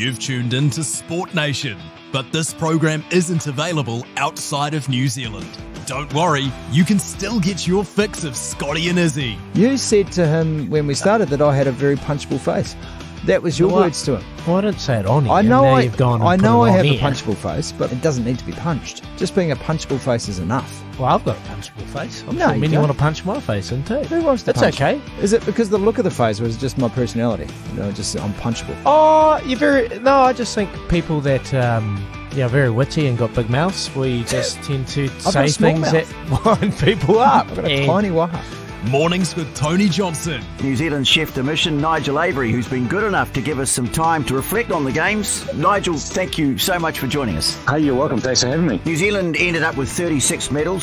You've tuned in to Sport Nation, but this program isn't available outside of New Zealand. Don't worry, you can still get your fix of Scotty and Izzy. You said to him when we started that I had a very punchable face. That was your words to him. Well, I didn't say it on here. I know you've gone and I put know it I on have here. a punchable face, but it doesn't need to be punched. Just being a punchable face is enough. Well, I've got a punchable face. I'm No, sure you many don't. want to punch my face in too. Who wants to That's punch? okay. Is it because the look of the face, or is it just my personality? Just I'm punchable. Oh, No, I just think people that very witty and got big mouths, we just tend to got say a small things mouth. that wind people up. I've got a And- tiny waha. Mornings with Tony Johnson. New Zealand chef de mission, Nigel Avery, who's been good enough to give us some time to reflect on the games. Nigel, thank you so much for joining us. Hey, you're welcome. Thanks for having me. New Zealand ended up with 36 medals.